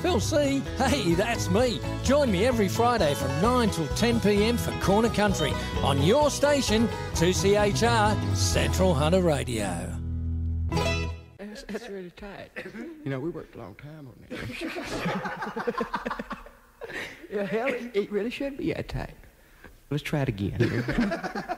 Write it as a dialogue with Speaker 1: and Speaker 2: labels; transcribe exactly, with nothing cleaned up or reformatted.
Speaker 1: Phil C. Hey, that's me. Join me every Friday from nine till ten p m for Corner Country on your station, two C H R Central Hunter Radio.
Speaker 2: That's, that's really tight. You know, we worked a long time on that. Yeah, hell, it, it really should be that tight. Let's try it again.